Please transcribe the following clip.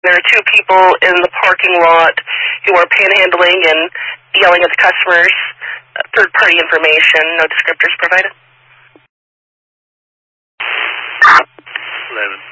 There are two people in the parking lot who are panhandling and yelling at the customers. Third-party information, no descriptors provided. 11.